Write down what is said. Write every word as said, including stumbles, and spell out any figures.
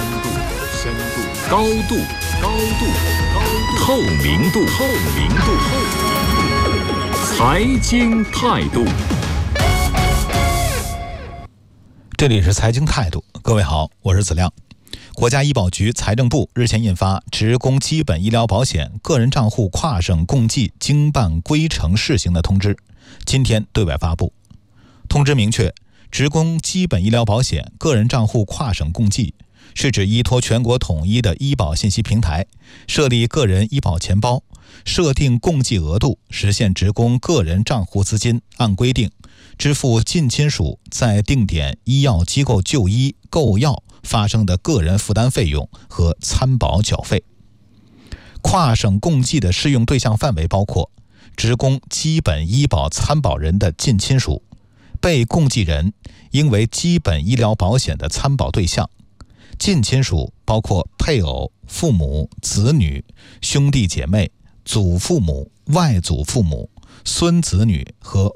深度，深度，高度，高度，高度，透明度，透明度，透明度，财经态度。 这里是财经态度，各位好，我是子亮。国家医保局、财政部日前印发《职工基本医疗保险个人账户跨省共计经办规程试行的通知》，今天对外发布。通知明确，职工基本医疗保险个人账户跨省共计是指依托全国统一的医保信息平台，设立个人医保钱包，设定共计额度，实现职工个人账户资金按规定支付近亲属在定点医药机构就医购药发生的个人负担费用和参保缴费。跨省共计的适用对象范围包括职工基本医保参保人的近亲属，被共计人应为基本医疗保险的参保对象。近亲属包括配偶、父母、子女、兄弟姐妹、祖父母、外祖父母、孙子女和